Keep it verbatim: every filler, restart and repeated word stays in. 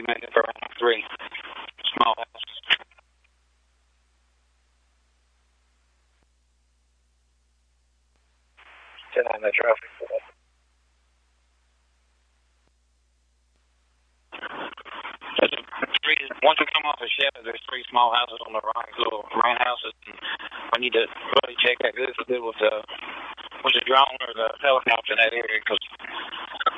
estimated for around three small houses. Ten on the traffic. There's three, once we come off the shed, there's three small houses on the right, little ranch houses. And we need to really check that good for good with the with the drone or the helicopter in that area because